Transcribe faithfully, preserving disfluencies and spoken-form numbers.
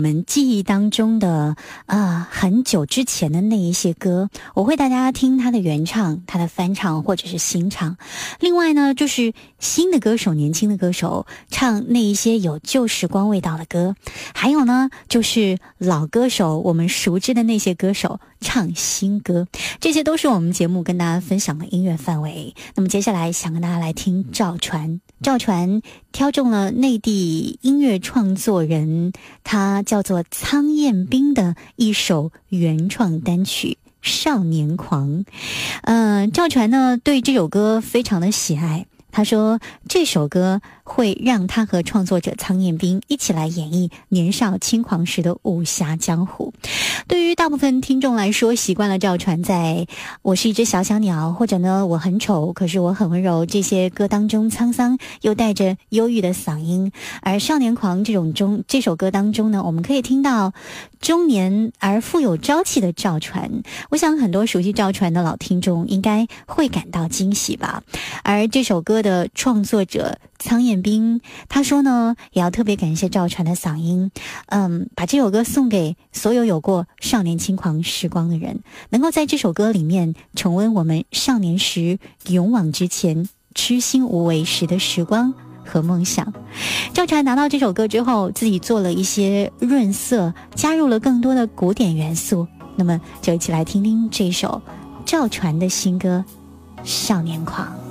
们记忆当中的呃很久之前的那一些歌，我会带大家听他的原唱、他的翻唱或者是新唱。另外呢，就是新的歌手、年轻的歌手唱那一些有旧时光味道的歌，还有呢，就是老歌手我们熟知的那些歌手唱新歌，这些都是我们节目跟大家分享的音乐范围。那么接下来想跟大家来听赵传，赵传挑中了内地音乐创作人，他叫做苍彦斌的一首原创单曲《少年狂》。呃，赵传呢对这首歌非常的喜爱，他说这首歌会让他和创作者苍彦斌一起来演绎年少轻狂时的武侠江湖。对于大部分听众来说，习惯了赵传在我是一只小小鸟，或者呢我很丑可是我很温柔这些歌当中沧桑又带着忧郁的嗓音，而少年狂这种中这首歌当中呢，我们可以听到中年而富有朝气的赵传。我想很多熟悉赵传的老听众应该会感到惊喜吧。而这首歌的创作者苍彦斌他说呢，也要特别感谢赵传的嗓音，嗯，把这首歌送给所有有过少年轻狂时光的人，能够在这首歌里面重温我们少年时勇往直前痴心无为时的时光和梦想。赵传拿到这首歌之后，自己做了一些润色，加入了更多的古典元素。那么就一起来听听这首赵传的新歌《少年狂》。